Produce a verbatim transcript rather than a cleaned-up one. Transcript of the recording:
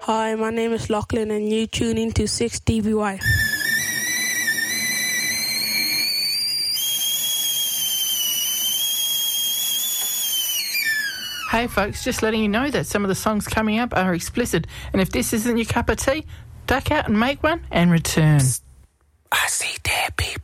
Hi, my name is Lachlan and you tune into six D B Y. Hey folks, just letting you know that some of the songs coming up are explicit, and if this isn't your cup of tea, duck out and make one and return. I see dead people.